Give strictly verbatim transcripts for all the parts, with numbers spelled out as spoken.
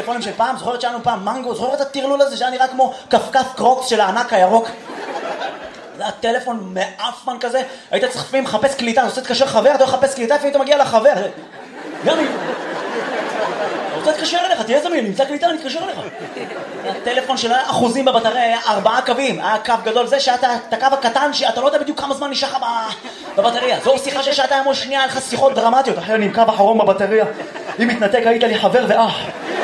הטלפונים של פעם? זוכרת שהיה לנו פעם מנגו? זוכרת את הטרלול הזה שהיה נראה כמו קפקף קרוקס של הענק הירוק? זה היה טלפון מאפמן כזה, היית צריך לפעמים לחפש קליטה, אתה רוצה להתקשר חבר, אתה רוצה לחפש קליטה, לפעמים אתה מגיע לחבר. גם אם... אתה רוצה להתקשר אליך, תהיה זמין, נמצא קליטה, אני אתקשר אליך. הטלפון של אחוזים בבטריה היה ארבעה קווים, היה קו גדול, זה שהיה את הקו הקטן שאתה לא יודע בדיוק כמה זמן נשאר לך בבטריה. זו שיחה של שעתיים או שנייה, היה לך שיחות דרמטיות, אחרי אני עם קו אחרון בבטריה, אם מתנתק היית לי חבר ואח.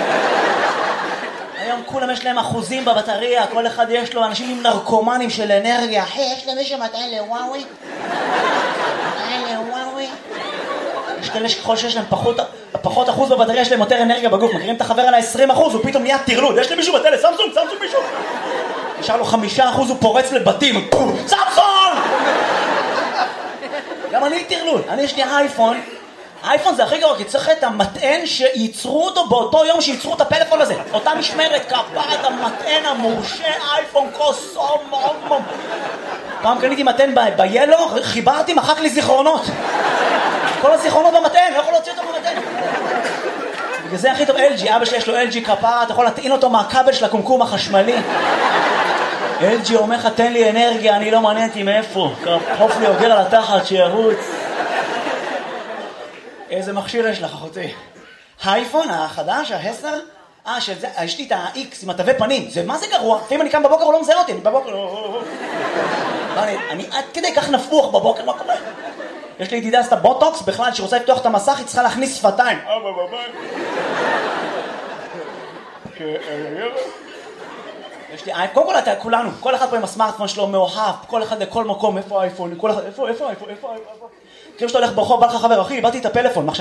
היום כולם יש להם אחוזים בבטריה, כל אחד יש לו אנשים עם נרקומנים של אנרגיה. אחי, יש למישהו מטען לוואוי? מטען לוואוי? יש כאלה שככל שיש להם פחות, פחות אחוז בבטריה, יש להם יותר אנרגיה בגוף. מכירים את החבר על ה-עשרים אחוז, הוא פתאום נהיה תרלוד. יש למישהו בטלס, סמסונג, סמסונג מישהו. נשאר לו חמישה אחוז, הוא פורץ לבתים. סמסונג! גם אני תרלוד. אני יש לי אייפון. האייפון זה הכי גרוע, כי צריך את המטען שייצרו אותו באותו יום שייצרו את הפלאפון הזה. אותה משמרת, כפרת המטען המורשה, אייפון קוסום, מום. פעם קניתי מטען ביילו, חיברתי, מחק לי זיכרונות. כל הזיכרונות במטען, לא יכול להוציא אותו במטען. בגלל זה הכי טוב אל ג'י, אבא שלי יש לו אל ג'י כפרה, אתה יכול להטעין אותו מהכבל של הקומקום החשמלי. אל ג'י אומר לך, תן לי אנרגיה, אני לא מעניינתי מאיפה. כפוף לי אוגר על התחת, שירוץ. איזה מכשיר יש לך, אחותי? האייפון החדש, העשר? אה, שזה, יש לי את ה-X עם התווי פנים. זה מה זה גרוע? לפעמים אני קם בבוקר, הוא לא מזהה אותי. בבוקר, אני עד כדי כך נפוח בבוקר, מה קורה? יש לי ידידה עשתה בוטוקס, בכלל, שרוצה לפתוח את המסך, היא צריכה להכניס שפתיים. יש לי אייפון, קודם כל אתה, כולנו, כל אחד פה עם הסמארטפון שלו מאוהב, כל אחד לכל מקום, איפה האייפון, איפה האייפון, איפה האייפון, כאילו שאתה הולך ברחוב, בא לך חבר, אחי, איבדתי את הפלאפון,